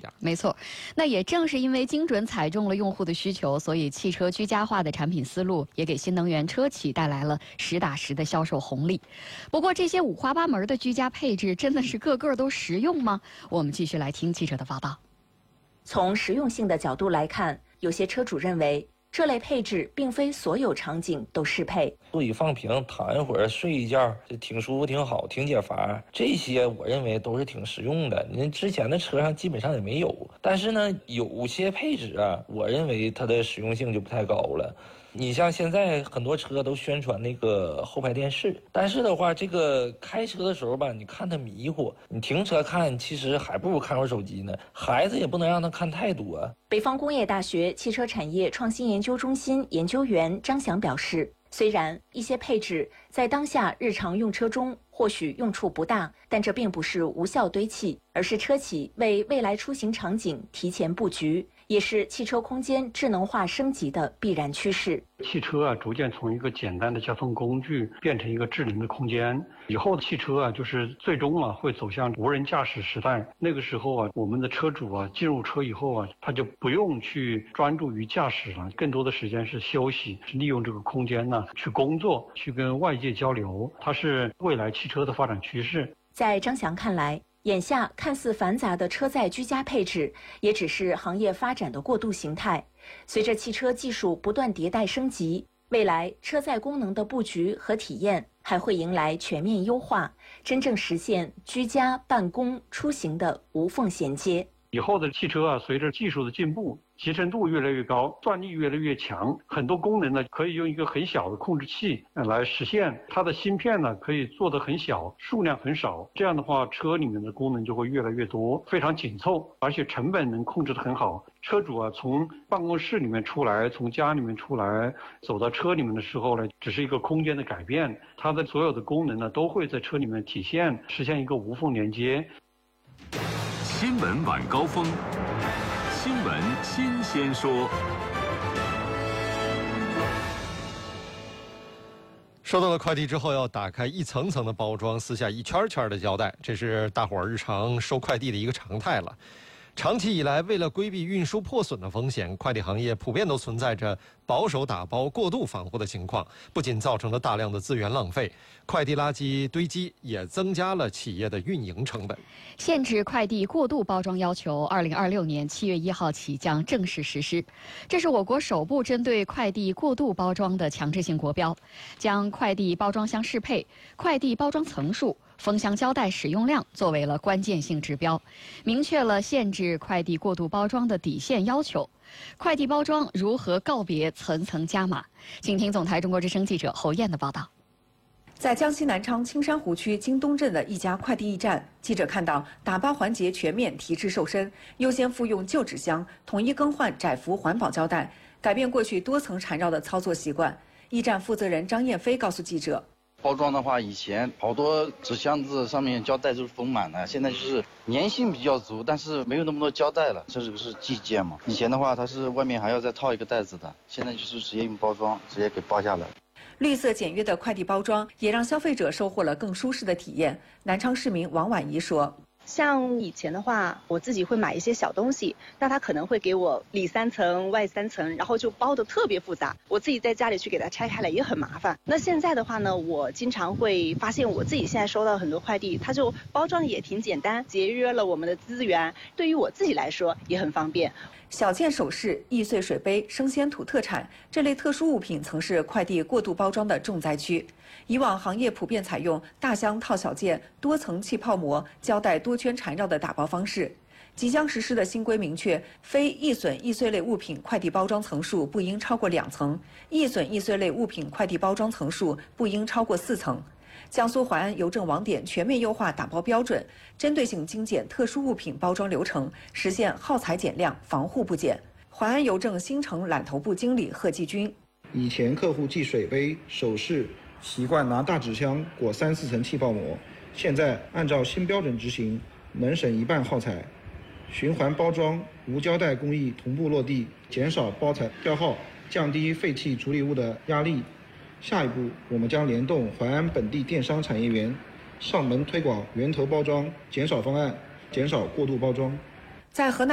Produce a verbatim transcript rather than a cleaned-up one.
样。 没错，那也正是因为精准踩中了用户的需求，所以汽车居家化的产品思路也给新能源车企带来了实打实的销售红利。不过，这些五花八门的居家配置真的是个个都实用吗？我们继续来听记者的报道。 从实用性的角度来看，有些车主认为这类配置并非所有场景都适配。 座椅放平，躺一会儿，睡一觉，就挺舒服、挺好、挺解乏。这些我认为都是挺实用的。您之前的车上基本上也没有。但是呢，有些配置啊，我认为它的实用性就不太高了。你像现在很多车都宣传那个后排电视，但是的话，这个开车的时候吧，你看它迷糊，你停车看，其实还不如看会儿手机呢。孩子也不能让他看太多。 北方工业大学汽车产业创新研究中心研究员张翔表示，虽然一些配置在当下日常用车中或许用处不大，但这并不是无效堆砌，而是车企为未来出行场景提前布局，也是汽车空间智能化升级的必然趋势。 汽车啊，逐渐从一个简单的交通工具变成一个智能的空间。以后的汽车啊，就是最终啊会走向无人驾驶时代。那个时候啊，我们的车主啊进入车以后啊，他就不用去专注于驾驶了，更多的时间是休息，是利用这个空间呢去工作，去跟外界交流。它是未来汽车的发展趋势。 在张翔看来，眼下看似繁杂的车载居家配置，也只是行业发展的过渡形态。随着汽车技术不断迭代升级，未来车载功能的布局和体验还会迎来全面优化，真正实现居家、办公、出行的无缝衔接。 以后的汽车啊，随着技术的进步，集成度越来越高，转力越来越强，很多功能呢可以用一个很小的控制器来实现。它的芯片呢可以做得很小，数量很少，这样的话车里面的功能就会越来越多，非常紧凑，而且成本能控制得很好。车主啊从办公室里面出来，从家里面出来，走到车里面的时候呢，只是一个空间的改变，它的所有的功能呢都会在车里面体现，实现一个无缝连接。 新闻晚高峰，新闻新鲜说。 收到了快递之后，要打开一层层的包装，撕下一圈圈的胶带，这是大伙儿日常收快递的一个常态了。长期以来，为了规避运输破损的风险，快递行业普遍都存在着保守打包、过度防护的情况，不仅造成了大量的资源浪费，快递垃圾堆积，也增加了企业的运营成本。 限制快递过度包装要求，二零二六年七月一号起将正式实施。这是我国首部针对快递过度包装的强制性国标，将快递包装箱适配、快递包装层数、封箱胶带使用量作为了关键性指标，明确了限制快递过度包装的底线要求。快递包装如何告别层层加码？请听总台中国之声记者侯燕的报道。 在江西南昌青山湖区京东镇的一家快递驿站，记者看到打包环节全面提质瘦身，优先复用旧纸箱，统一更换窄幅环保胶带，改变过去多层缠绕的操作习惯。驿站负责人张艳飞告诉记者， 包装的话，以前好多纸箱子上面胶带都是封满了，现在就是粘性比较足，但是没有那么多胶带了。这个是寄件嘛，以前的话它是外面还要再套一个袋子的，现在就是直接用包装直接给包下来。 绿色简约的快递包装也让消费者收获了更舒适的体验。南昌市民王婉仪说， 像以前的话，我自己会买一些小东西，那他可能会给我里三层外三层，然后就包得特别复杂，我自己在家里去给它拆开来也很麻烦。那现在的话呢，我经常会发现我自己现在收到很多快递，它就包装也挺简单，节约了我们的资源，对于我自己来说也很方便。 小件首饰、易碎水杯、生鲜土特产这类特殊物品曾是快递过度包装的重灾区。以往行业普遍采用大箱套小件、多层气泡膜、胶带多圈缠绕的打包方式。即将实施的新规明确，非易损易碎类物品快递包装层数不应超过两层，易损易碎类物品快递包装层数不应超过四层。江苏淮安邮政网点全面优化打包标准，针对性精简特殊物品包装流程，实现耗材减量、防护不减。淮安邮政新城揽头部经理贺继军， 以前客户寄水杯、首饰习惯拿大纸箱裹三四层气泡膜，现在按照新标准执行，能省一半耗材。循环包装、无胶带工艺同步落地，减少包材掉耗，降低废弃处理物的压力。下一步，我们将联动淮安本地电商产业园，上门推广源头包装减少方案，减少过度包装。 在河南